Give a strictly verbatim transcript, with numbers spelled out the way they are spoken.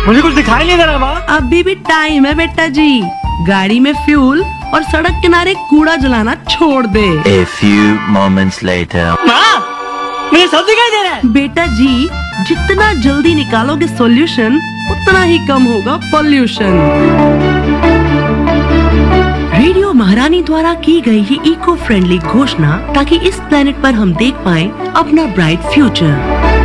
मुझे कुछ दिखाई नहीं दे रहा माँ। अभी भी टाइम है बेटा जी, गाड़ी में फ्यूल और सड़क किनारे कूड़ा जलाना छोड़ दे। A few moments later. माँ, मुझे सब दिखाई दे रहा है। बेटा जी, जितना जल्दी निकालोगे सॉल्यूशन उतना ही कम होगा पॉल्यूशन। रेडियो महारानी द्वारा की गई ये इको फ्रेंडली घोषणा ताकि इस प्लेनेट पर हम देख पाएं अपना ब्राइट फ्यूचर।